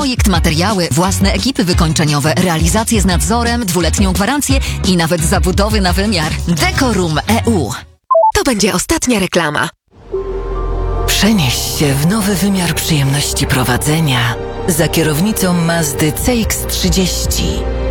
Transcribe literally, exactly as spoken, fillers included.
Projekt, materiały, własne ekipy wykończeniowe, realizacje z nadzorem, dwuletnią gwarancję i nawet zabudowy na wymiar. Dekorum E U. To będzie ostatnia reklama. Przenieś się w nowy wymiar przyjemności prowadzenia za kierownicą Mazdy C X trzydzieści.